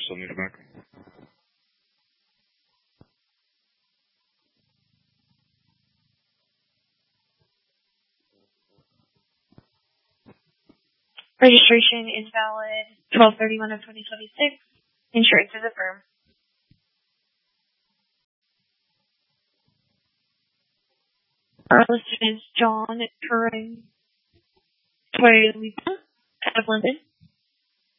still need it back. Registration is valid 12/31 of 2026. Insurance is affirmed. Our listed is John Toyota out of London.